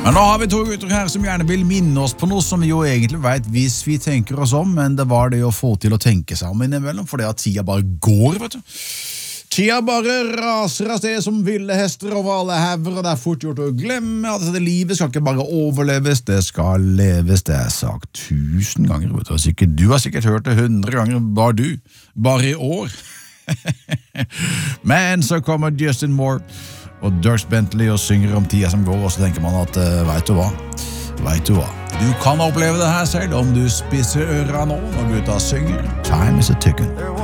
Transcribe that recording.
Men nå har vi to gutter her som gjerne vil minne oss på noe som vi jo egentlig vet hvis vi tenker oss om, men det var det å få til å tenke seg om innimellom, for det at tida bare går, vet du. Tida bare raser av sted som ville hester over alle hever, og det er fort gjort å glemme at dette livet skal ikke bare overleves, det skal leves, det er sagt 1000 ganger, vet du. Du har sikkert hørt det 100 ganger, bare i år. Men så kommer Justin Moore og Dierks Bentley og synger om tida som går, og så tenker man at, vet du hva? Du kan oppleve det her selv om du spisser øra nå når gutta synger Time is a ticking.